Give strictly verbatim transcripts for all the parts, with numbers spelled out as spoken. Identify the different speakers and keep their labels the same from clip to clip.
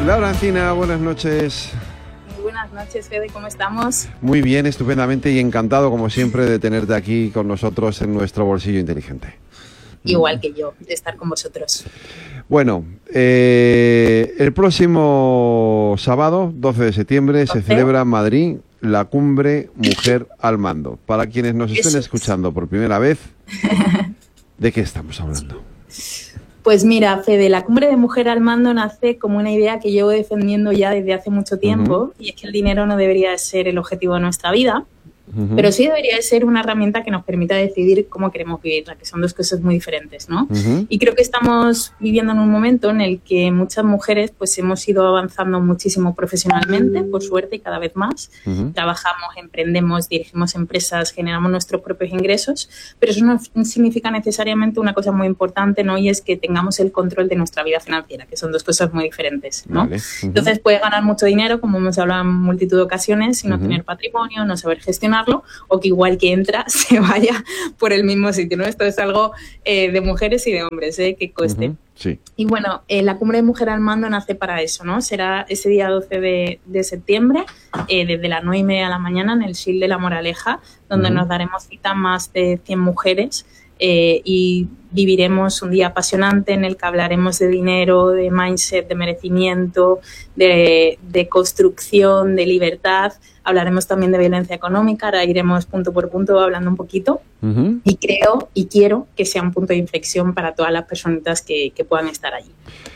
Speaker 1: Laura Encina, buenas noches.
Speaker 2: Muy buenas noches, Fede, ¿cómo estamos?
Speaker 1: Muy bien, estupendamente y encantado, como siempre, de tenerte aquí con nosotros en nuestro bolsillo inteligente.
Speaker 2: Igual que yo, de estar con vosotros.
Speaker 1: Bueno, eh, el próximo sábado, doce de septiembre, ¿doce? Se celebra en Madrid la Cumbre Mujer al Mando. Para quienes nos estén Eso escuchando es. por primera vez, ¿de qué estamos hablando?
Speaker 2: Pues mira, Fede, la Cumbre de Mujer al Mando nace como una idea que llevo defendiendo ya desde hace mucho tiempo, uh-huh. y es que el dinero no debería ser el objetivo de nuestra vida, uh-huh. pero sí debería de ser una herramienta que nos permita decidir cómo queremos vivirla, que son dos cosas muy diferentes, ¿no? Uh-huh. Y creo que estamos viviendo en un momento en el que muchas mujeres pues hemos ido avanzando muchísimo profesionalmente, por suerte, y cada vez más. Uh-huh. Trabajamos, emprendemos, dirigimos empresas, generamos nuestros propios ingresos, pero eso no significa necesariamente una cosa muy importante, ¿no? Y es que tengamos el control de nuestra vida financiera, que son dos cosas muy diferentes, ¿no? Vale. Uh-huh. Entonces, puedes ganar mucho dinero, como hemos hablado en multitud de ocasiones, y no uh-huh. tener patrimonio, no saber gestionarlo, o que igual que entra se vaya por el mismo sitio, ¿no? Esto es algo eh, de mujeres y de hombres, ¿eh? Que cueste. Uh-huh.
Speaker 1: Sí.
Speaker 2: Y bueno, eh, la Cumbre de Mujer al Mando nace para eso, ¿no? Será ese día doce de septiembre, eh, desde las nueve y media de la mañana en el S I L de La Moraleja, donde uh-huh. nos daremos cita a más de cien mujeres eh, y viviremos un día apasionante en el que hablaremos de dinero, de mindset, de merecimiento, de, de construcción, de libertad. Hablaremos también de violencia económica, ahora iremos punto por punto hablando un poquito. Uh-huh. Y creo y quiero que sea un punto de inflexión para todas las personitas que, que puedan estar allí.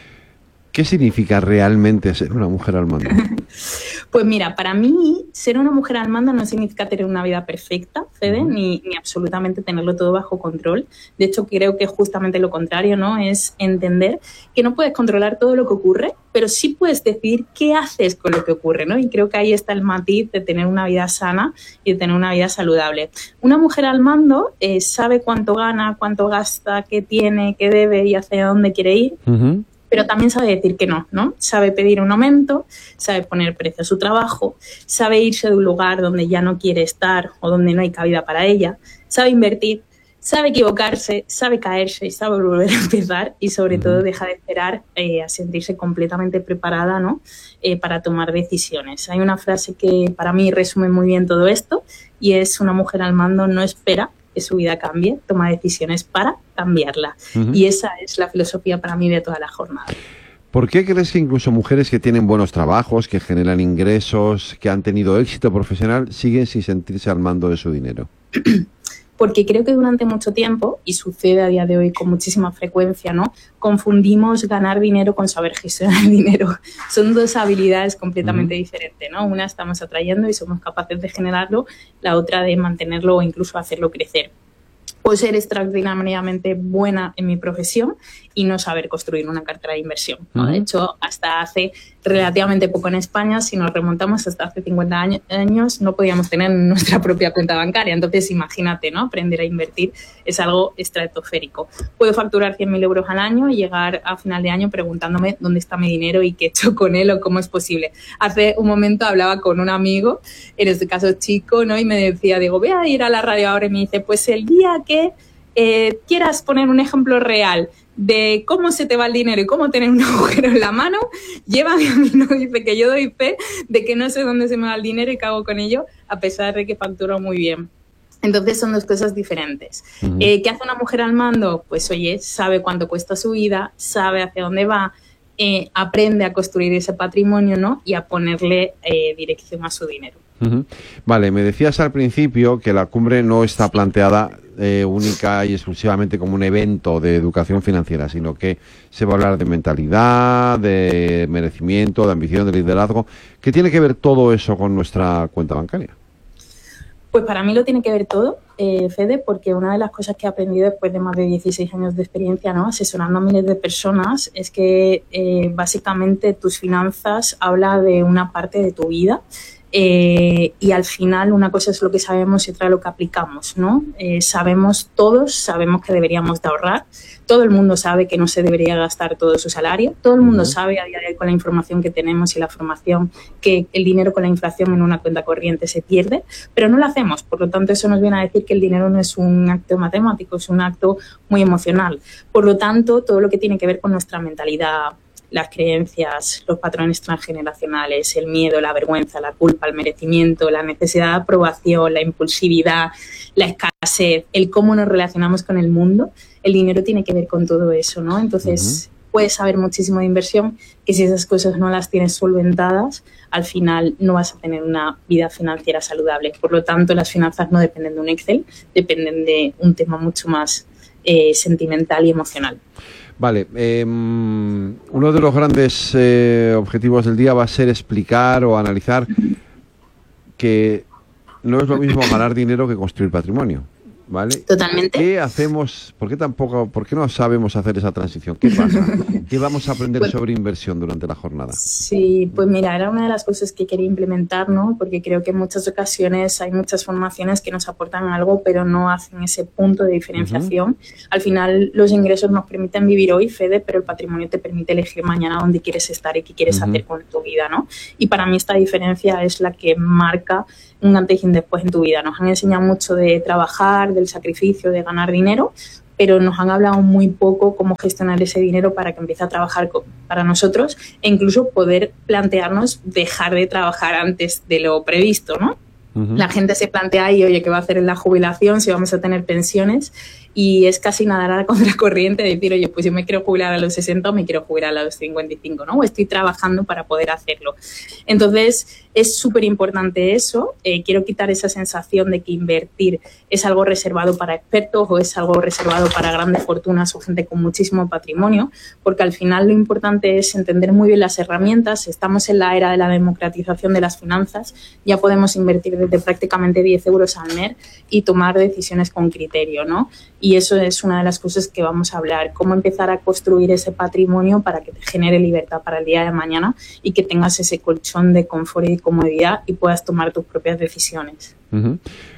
Speaker 1: ¿Qué significa realmente ser una mujer al mando?
Speaker 2: Pues mira, para mí ser una mujer al mando no significa tener una vida perfecta, Fede, uh-huh. ni, ni absolutamente tenerlo todo bajo control. De hecho, creo que justamente lo contrario, ¿no? Es entender que no puedes controlar todo lo que ocurre, pero sí puedes decidir qué haces con lo que ocurre, ¿no? Y creo que ahí está el matiz de tener una vida sana y de tener una vida saludable. Una mujer al mando eh, sabe cuánto gana, cuánto gasta, qué tiene, qué debe y hacia dónde quiere ir. Uh-huh. Pero también sabe decir que no, ¿no? Sabe pedir un aumento, sabe poner precio a su trabajo, sabe irse de un lugar donde ya no quiere estar o donde no hay cabida para ella, sabe invertir, sabe equivocarse, sabe caerse y sabe volver a empezar y sobre uh-huh. todo deja de esperar eh, a sentirse completamente preparada, ¿no? Eh, para tomar decisiones. Hay una frase que para mí resume muy bien todo esto y es: una mujer al mando no espera que su vida cambie, toma decisiones para cambiarla. Uh-huh. Y esa es la filosofía para mí de toda la jornada.
Speaker 1: ¿Por qué crees que incluso mujeres que tienen buenos trabajos, que generan ingresos, que han tenido éxito profesional, siguen sin sentirse al mando de su dinero?
Speaker 2: Porque creo que durante mucho tiempo, y sucede a día de hoy con muchísima frecuencia, ¿no? Confundimos ganar dinero con saber gestionar el dinero. Son dos habilidades completamente uh-huh. diferentes, ¿no? Una estamos atrayendo y somos capaces de generarlo, la otra de mantenerlo o incluso hacerlo crecer. Puedo ser extraordinariamente buena en mi profesión y no saber construir una cartera de inversión, ¿no? Uh-huh. De hecho, hasta hace relativamente poco en España, si nos remontamos hasta hace cincuenta años, no podíamos tener nuestra propia cuenta bancaria. Entonces, imagínate, ¿no? Aprender a invertir es algo estratosférico. Puedo facturar cien mil euros al año y llegar a final de año preguntándome dónde está mi dinero y qué he hecho con él o cómo es posible. Hace un momento hablaba con un amigo, en este caso chico, ¿no? Y me decía, digo, voy a ir a la radio ahora, y me dice, pues el día que eh, quieras poner un ejemplo real de cómo se te va el dinero y cómo tener un agujero en la mano, llévame a mí, no, dice que yo doy fe de que no sé dónde se me va el dinero y qué hago con ello, a pesar de que facturo muy bien. Entonces son dos cosas diferentes. Uh-huh. Eh, ¿Qué hace una mujer al mando? Pues oye, sabe cuánto cuesta su vida, sabe hacia dónde va, eh, aprende a construir ese patrimonio, ¿no? Y a ponerle eh, dirección a su dinero.
Speaker 1: Uh-huh. Vale, me decías al principio que la cumbre no está planteada eh, única y exclusivamente como un evento de educación financiera, sino que se va a hablar de mentalidad, de merecimiento, de ambición, de liderazgo. ¿Qué tiene que ver todo eso con nuestra cuenta bancaria?
Speaker 2: Pues para mí lo tiene que ver todo, eh, Fede, porque una de las cosas que he aprendido después de más de dieciséis años de experiencia, ¿no? Asesorando a miles de personas, es que eh, básicamente tus finanzas habla de una parte de tu vida. Eh, y al final una cosa es lo que sabemos y otra lo que aplicamos, ¿no? Eh, sabemos todos, sabemos que deberíamos de ahorrar, todo el mundo sabe que no se debería gastar todo su salario, todo el mundo sabe a día de hoy con la información que tenemos y la formación que el dinero con la inflación en una cuenta corriente se pierde, pero no lo hacemos, por lo tanto eso nos viene a decir que el dinero no es un acto matemático, es un acto muy emocional, por lo tanto todo lo que tiene que ver con nuestra mentalidad las creencias, los patrones transgeneracionales, el miedo, la vergüenza, la culpa, el merecimiento, la necesidad de aprobación, la impulsividad, la escasez, el cómo nos relacionamos con el mundo, el dinero tiene que ver con todo eso, ¿no? Entonces, uh-huh. puedes saber muchísimo de inversión, que si esas cosas no las tienes solventadas, al final no vas a tener una vida financiera saludable. Por lo tanto, las finanzas no dependen de un Excel, dependen de un tema mucho más eh, sentimental y emocional.
Speaker 1: Vale, eh, uno de los grandes eh, objetivos del día va a ser explicar o analizar que no es lo mismo ganar dinero que construir patrimonio, ¿vale?
Speaker 2: Totalmente.
Speaker 1: ¿Qué hacemos? ¿Por qué tampoco, por qué no sabemos hacer esa transición? ¿Qué pasa? ¿Qué vamos a aprender pues, sobre inversión durante la jornada?
Speaker 2: Sí, pues mira, era una de las cosas que quería implementar, ¿no? Porque creo que en muchas ocasiones hay muchas formaciones que nos aportan algo, pero no hacen ese punto de diferenciación. Uh-huh. Al final, los ingresos nos permiten vivir hoy, Fede, pero el patrimonio te permite elegir mañana dónde quieres estar y qué quieres uh-huh. hacer con tu vida, ¿no? Y para mí esta diferencia es la que marca un antes y un después en tu vida. Nos han enseñado mucho de trabajar, del sacrificio, de ganar dinero, pero nos han hablado muy poco cómo gestionar ese dinero para que empiece a trabajar con, para nosotros e incluso poder plantearnos dejar de trabajar antes de lo previsto, ¿no? Uh-huh. La gente se plantea ahí, oye, ¿qué va a hacer en la jubilación? Si vamos a tener pensiones, y es casi nadar a la contracorriente de decir, oye, pues yo me quiero jubilar a los sesenta o me quiero jubilar a los cincuenta y cinco, ¿no? O estoy trabajando para poder hacerlo. Entonces, es súper importante eso. Eh, quiero quitar esa sensación de que invertir es algo reservado para expertos o es algo reservado para grandes fortunas o gente con muchísimo patrimonio, porque al final lo importante es entender muy bien las herramientas. Estamos en la era de la democratización de las finanzas. Ya podemos invertir desde prácticamente diez euros al mes y tomar decisiones con criterio, ¿no? Y eso es una de las cosas que vamos a hablar, cómo empezar a construir ese patrimonio para que te genere libertad para el día de mañana y que tengas ese colchón de confort y comodidad y puedas tomar tus propias decisiones.
Speaker 1: Uh-huh.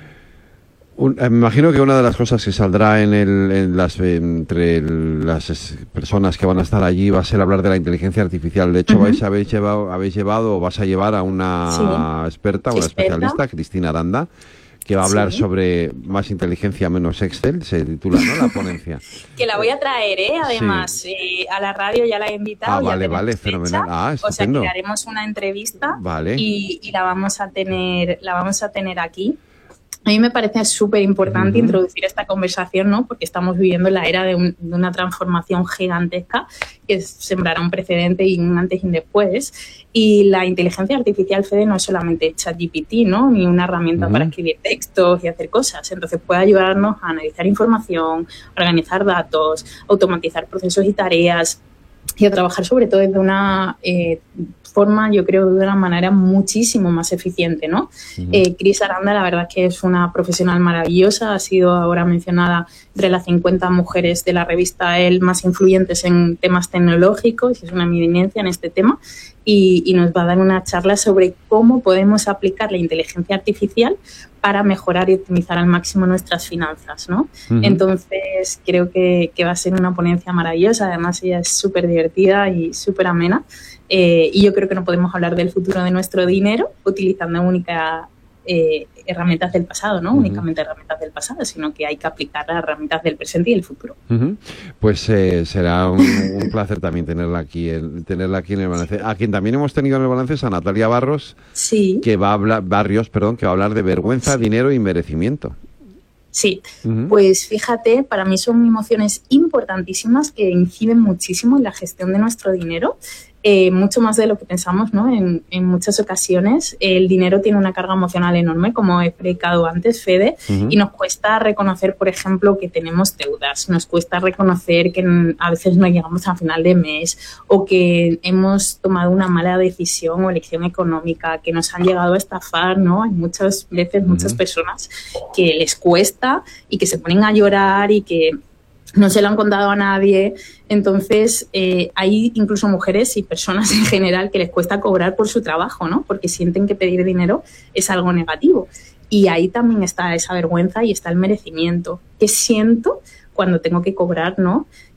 Speaker 1: Un, me imagino que una de las cosas que saldrá en el, en las, entre el, las personas que van a estar allí va a ser hablar de la inteligencia artificial. De hecho, uh-huh. vais, habéis, llevado, habéis llevado o vas a llevar a una sí. experta, una ¿Experta? especialista, Cristina Aranda, que va a hablar sí. sobre más inteligencia, menos Excel, se titula, ¿no?, la ponencia.
Speaker 2: Que la voy a traer, ¿eh? Además, sí. eh, a la radio ya la he invitado.
Speaker 1: Ah, vale,
Speaker 2: ya
Speaker 1: vale, fenomenal. Ah, estupendo.
Speaker 2: O sea, que haremos una entrevista
Speaker 1: vale.
Speaker 2: y, y la vamos a tener, la vamos a tener aquí. A mí me parece súper importante uh-huh. introducir esta conversación, ¿no? Porque estamos viviendo la era de, un, de una transformación gigantesca que sembrará un precedente y un antes y un después. Y la inteligencia artificial, Fede, no es solamente ChatGPT, ¿no? Ni una herramienta uh-huh. para escribir textos y hacer cosas. Entonces puede ayudarnos a analizar información, organizar datos, automatizar procesos y tareas y a trabajar sobre todo desde una eh, forma, yo creo, de una manera muchísimo más eficiente, ¿no? Uh-huh. Eh, Cris Aranda, la verdad es que es una profesional maravillosa, ha sido ahora mencionada entre las cincuenta mujeres de la revista Elle más influyentes en temas tecnológicos, es una eminencia en este tema, y, y nos va a dar una charla sobre cómo podemos aplicar la inteligencia artificial para mejorar y optimizar al máximo nuestras finanzas, ¿no? Uh-huh. Entonces, creo que, que va a ser una ponencia maravillosa. Además, ella es súper divertida y súper amena. Eh, y yo creo que no podemos hablar del futuro de nuestro dinero utilizando única eh, herramientas del pasado, ¿no? Uh-huh. Únicamente herramientas del pasado, sino que hay que aplicar las herramientas del presente y el futuro.
Speaker 1: Uh-huh. Pues eh, será un, un placer también tenerla aquí, el, tenerla aquí en el balance. A quien también hemos tenido en el balance es a Natalia Barros,
Speaker 2: sí.
Speaker 1: que va a hablar, Barrios, perdón, que va a hablar de vergüenza, sí. dinero y merecimiento.
Speaker 2: Sí, uh-huh. Pues fíjate, para mí son emociones importantísimas que inciden muchísimo en la gestión de nuestro dinero. Eh, mucho más de lo que pensamos, ¿no? En, en muchas ocasiones el dinero tiene una carga emocional enorme, como he explicado antes, Fede, uh-huh. y nos cuesta reconocer, por ejemplo, que tenemos deudas, nos cuesta reconocer que a veces no llegamos a final de mes o que hemos tomado una mala decisión o elección económica, que nos han llegado a estafar, ¿no? Hay muchas veces uh-huh. muchas personas que les cuesta y que se ponen a llorar y que no se lo han contado a nadie. Entonces, eh, hay incluso mujeres y personas en general que les cuesta cobrar por su trabajo, ¿no? Porque sienten que pedir dinero es algo negativo. Y ahí también está esa vergüenza y está el merecimiento. ¿Qué siento cuando tengo que cobrar, no?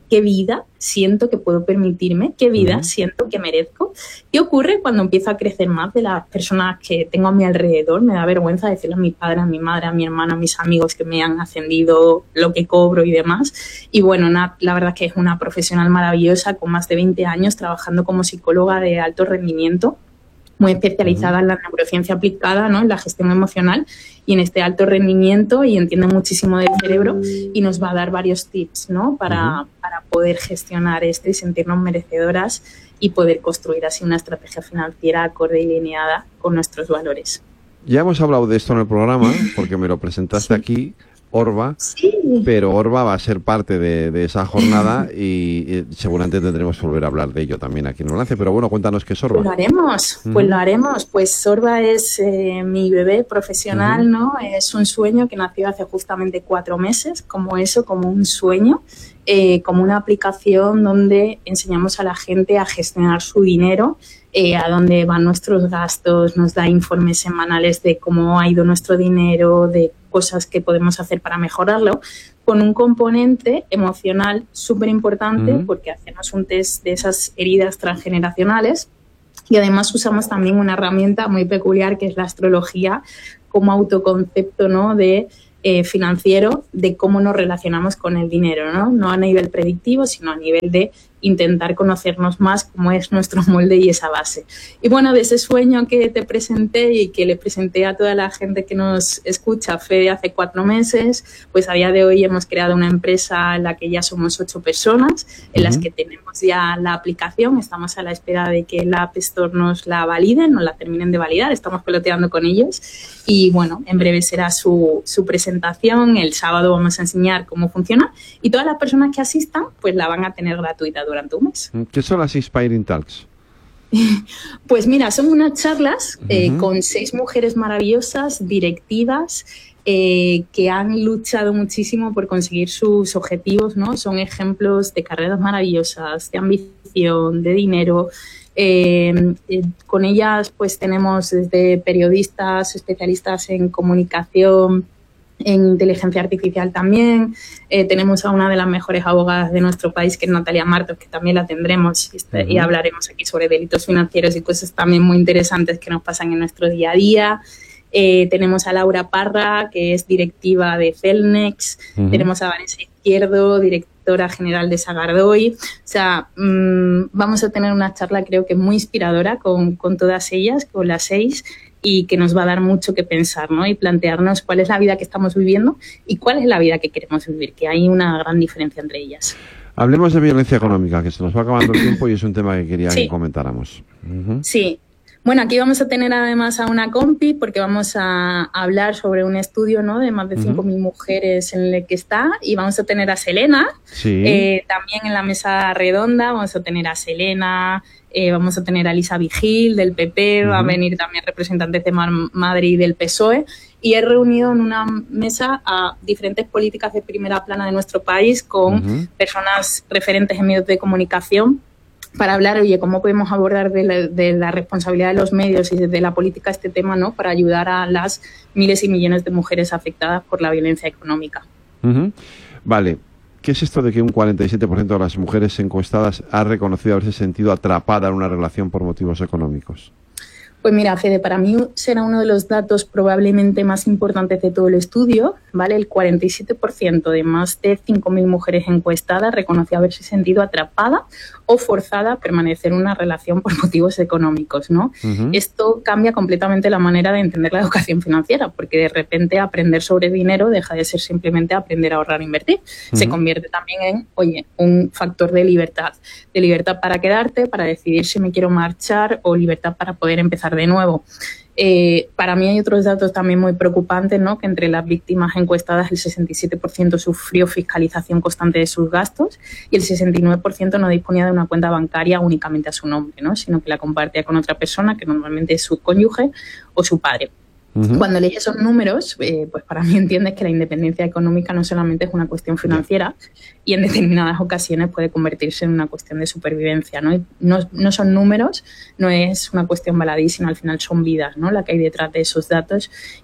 Speaker 2: qué vida siento que puedo permitirme, qué vida uh-huh. siento que merezco. ¿Qué ocurre cuando empiezo a crecer más de las personas que tengo a mi alrededor? Me da vergüenza decirle a mi padre, a mi madre, a mi hermana, a mis amigos que me han ascendido, lo que cobro y demás. Y bueno, Nat, la verdad es que es una profesional maravillosa con más de veinte años trabajando como psicóloga de alto rendimiento, muy especializada en la neurociencia aplicada, ¿no? En la gestión emocional y en este alto rendimiento, y entiende muchísimo del cerebro y nos va a dar varios tips, ¿no? Para, uh-huh. para poder gestionar esto y sentirnos merecedoras y poder construir así una estrategia financiera acorde y lineada con nuestros valores.
Speaker 1: Ya hemos hablado de esto en el programa porque me lo presentaste sí. aquí, Orba,
Speaker 2: sí.
Speaker 1: pero Orba va a ser parte de, de esa jornada y, y seguramente tendremos que volver a hablar de ello también aquí en Olance. Pero bueno, cuéntanos qué es Orba.
Speaker 2: Pues lo haremos, uh-huh. pues lo haremos. Pues Orba es eh, mi bebé profesional, uh-huh. ¿no? Es un sueño que nació hace justamente cuatro meses, como eso, como un sueño, eh, como una aplicación donde enseñamos a la gente a gestionar su dinero, eh, a dónde van nuestros gastos, nos da informes semanales de cómo ha ido nuestro dinero, de cosas que podemos hacer para mejorarlo, con un componente emocional súper importante uh-huh. porque hacemos un test de esas heridas transgeneracionales y además usamos también una herramienta muy peculiar que es la astrología como autoconcepto, ¿no? de eh, financiero, de cómo nos relacionamos con el dinero, ¿no? No a nivel predictivo, sino a nivel de intentar conocernos más cómo es nuestro molde y esa base. Y bueno, de ese sueño que te presenté y que le presenté a toda la gente que nos escucha, Fede, hace cuatro meses, pues a día de hoy hemos creado una empresa en la que ya somos ocho personas, en uh-huh. las que tenemos ya la aplicación, estamos a la espera de que la App Store nos la validen, nos la terminen de validar, estamos peloteando con ellos y bueno, en breve será su, su presentación, el sábado vamos a enseñar cómo funciona y todas las personas que asistan pues la van a tener gratuita durante un mes.
Speaker 1: ¿Qué son las Inspiring Talks?
Speaker 2: Pues mira, son unas charlas eh, uh-huh. con seis mujeres maravillosas, directivas, eh, que han luchado muchísimo por conseguir sus objetivos, ¿no? Son ejemplos de carreras maravillosas, de ambición, de dinero. Eh, eh, con ellas pues tenemos desde periodistas, especialistas en comunicación, en inteligencia artificial también. Eh, tenemos a una de las mejores abogadas de nuestro país, que es Natalia Martos, que también la tendremos y, uh-huh. y hablaremos aquí sobre delitos financieros y cosas también muy interesantes que nos pasan en nuestro día a día. Eh, tenemos a Laura Parra, que es directiva de Celnex. Uh-huh. Tenemos a Vanessa Izquierdo, directora general de Sagardoy. O sea, mmm, vamos a tener una charla creo que muy inspiradora con, con todas ellas, con las seis, y que nos va a dar mucho que pensar, ¿no? Y plantearnos cuál es la vida que estamos viviendo y cuál es la vida que queremos vivir, que hay una gran diferencia entre ellas.
Speaker 1: Hablemos de violencia económica, que se nos va acabando el tiempo y es un tema que quería sí. que comentáramos. Uh-huh.
Speaker 2: Sí. Bueno, aquí vamos a tener además a una compi porque vamos a hablar sobre un estudio, ¿no? De más de cinco mil uh-huh. mujeres en el que está, y vamos a tener a Selena
Speaker 1: sí.
Speaker 2: eh, también en la mesa redonda. Vamos a tener a Selena, eh, vamos a tener a Elisa Vigil del P P, uh-huh. va a venir también representantes de Madrid y del P S O E, y he reunido en una mesa a diferentes políticas de primera plana de nuestro país con uh-huh. personas referentes en medios de comunicación, para hablar, oye, cómo podemos abordar de la, de la responsabilidad de los medios y de la política este tema, ¿no? Para ayudar a las miles y millones de mujeres afectadas por la violencia económica.
Speaker 1: Uh-huh. Vale. ¿Qué es esto de que un cuarenta y siete por ciento de las mujeres encuestadas ha reconocido haberse sentido atrapada en una relación por motivos económicos?
Speaker 2: Pues mira, Fede, para mí será uno de los datos probablemente más importantes de todo el estudio, ¿vale? El cuarenta y siete por ciento de más de cinco mil mujeres encuestadas reconoció haberse sentido atrapada o forzada a permanecer en una relación por motivos económicos, ¿no? Uh-huh. Esto cambia completamente la manera de entender la educación financiera, porque de repente aprender sobre dinero deja de ser simplemente aprender a ahorrar e invertir. Uh-huh. Se convierte también en, oye, un factor de libertad. De libertad para quedarte, para decidir si me quiero marchar, o libertad para poder empezar de nuevo. Eh, para mí hay otros datos también muy preocupantes, ¿no? Que entre las víctimas encuestadas el sesenta y siete por ciento sufrió fiscalización constante de sus gastos y el sesenta y nueve por ciento no disponía de una cuenta bancaria únicamente a su nombre, ¿no? Sino que la compartía con otra persona, que normalmente es su cónyuge o su padre. Uh-huh. Cuando lees esos números, eh, pues para mí entiendes que la independencia económica no solamente es una cuestión financiera y en determinadas ocasiones puede convertirse en una cuestión de supervivencia, ¿no? Y no, no son números, no es una cuestión baladí, sino al final son vidas, ¿no? La que hay detrás de esos datos, y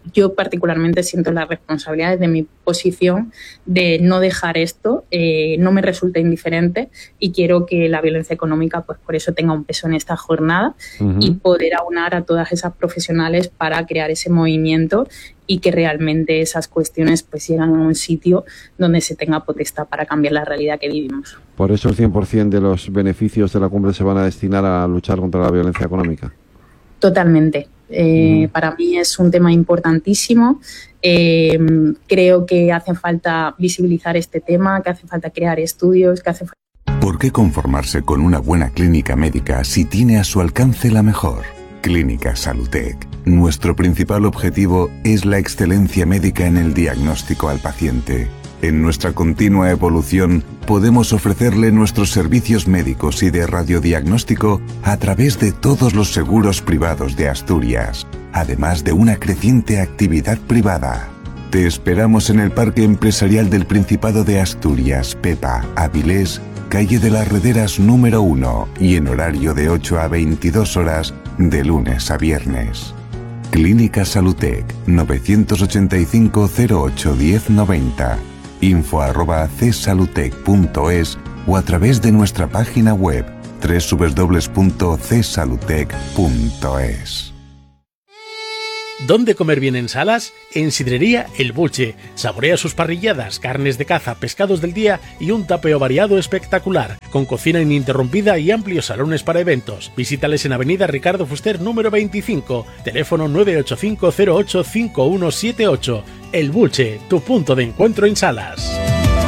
Speaker 2: yo particularmente siento la responsabilidad desde mi posición de no dejar esto, eh, no me resulta indiferente y quiero que la violencia económica, pues por eso tenga un peso en esta jornada uh-huh. y poder aunar a todas esas profesionales para crear ese movimiento y que realmente esas cuestiones pues llegan a un sitio donde se tenga potestad para cambiar la realidad que vivimos.
Speaker 1: ¿Por eso el cien por ciento de los beneficios de la cumbre se van a destinar a luchar contra la violencia económica?
Speaker 2: Totalmente. Eh, mm. Para mí es un tema importantísimo. Eh, creo que hace falta visibilizar este tema, que hace falta crear estudios, que hace falta...
Speaker 3: ¿Por qué conformarse con una buena clínica médica si tiene a su alcance la mejor? Clínica Salutec. Nuestro principal objetivo es la excelencia médica en el diagnóstico al paciente. En nuestra continua evolución, podemos ofrecerle nuestros servicios médicos y de radiodiagnóstico a través de todos los seguros privados de Asturias, además de una creciente actividad privada. Te esperamos en el Parque Empresarial del Principado de Asturias, Pepa, Avilés, calle de las Rederas número uno y en horario de ocho a veintidós horas de lunes a viernes. Clínica Salutec, novecientos ochenta y cinco cero ocho diez noventa, info arroba csalutec punto es o a través de nuestra página web doble u doble u doble u punto c salutec punto es.
Speaker 4: ¿Dónde comer bien en Salas? En Sidrería El Bulche. Saborea sus parrilladas, carnes de caza, pescados del día y un tapeo variado espectacular, con cocina ininterrumpida y amplios salones para eventos. Visítales en Avenida Ricardo Fuster número veinticinco, teléfono nueve ocho cinco cero ocho cinco uno siete ocho. El Bulche, tu punto de encuentro en Salas.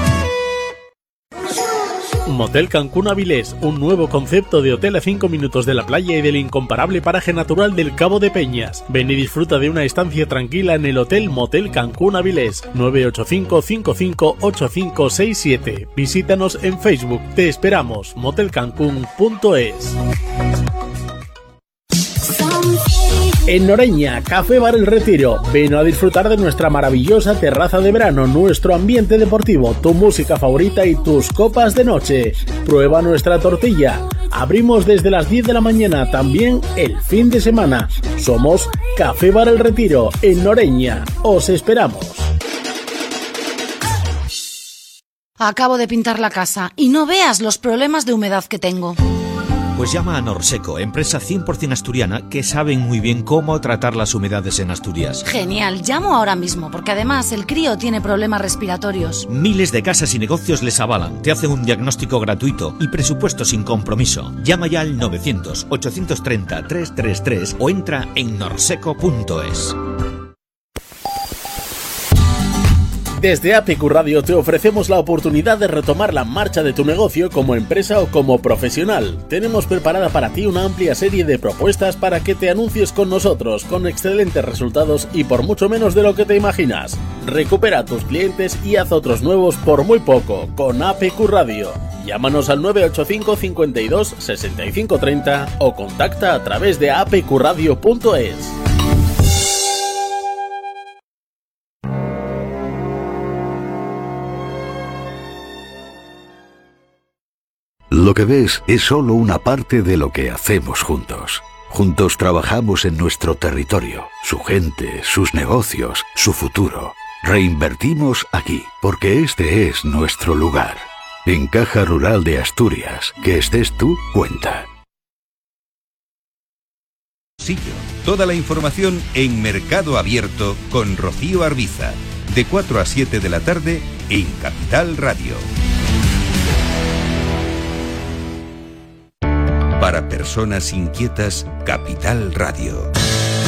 Speaker 4: Motel Cancún Avilés, un nuevo concepto de hotel a cinco minutos de la playa y del incomparable paraje natural del Cabo de Peñas. Ven y disfruta de una estancia tranquila en el Hotel Motel Cancún Avilés, nueve ocho cinco cinco cinco ocho cinco seis siete. Visítanos en Facebook. Te esperamos. motel cancún punto es. En Noreña, Café Bar El Retiro. Ven a disfrutar de nuestra maravillosa terraza de verano, nuestro ambiente deportivo, tu música favorita y tus copas de noche. Prueba nuestra tortilla. Abrimos desde las diez de la mañana, también el fin de semana. Somos Café Bar El Retiro, en Noreña. Os esperamos.
Speaker 5: Acabo de pintar la casa y no veas los problemas de humedad que tengo.
Speaker 6: Pues llama a Norseco, empresa cien por ciento asturiana que saben muy bien cómo tratar las humedades en Asturias.
Speaker 5: Genial, llamo ahora mismo, porque además el crío tiene problemas respiratorios.
Speaker 6: Miles de casas y negocios les avalan, te hacen un diagnóstico gratuito y presupuesto sin compromiso. Llama ya al novecientos ochocientos treinta trescientos treinta y tres o entra en norseco punto es.
Speaker 4: Desde A P Q Radio te ofrecemos la oportunidad de retomar la marcha de tu negocio como empresa o como profesional. Tenemos preparada para ti una amplia serie de propuestas para que te anuncies con nosotros, con excelentes resultados y por mucho menos de lo que te imaginas. Recupera a tus clientes y haz otros nuevos por muy poco con A P Q Radio. Llámanos al nueve ocho cinco cincuenta y dos sesenta y cinco treinta o contacta a través de a p q radio punto es.
Speaker 7: Lo que ves es solo una parte de lo que hacemos juntos. Juntos trabajamos en nuestro territorio, su gente, sus negocios, su futuro. Reinvertimos aquí, porque este es nuestro lugar. En Caja Rural de Asturias, que estés tú, cuenta.
Speaker 8: Sillo. Toda la información en Mercado Abierto con Rocío Arbiza, de cuatro a siete de la tarde en Capital Radio. Para personas inquietas, Capital Radio.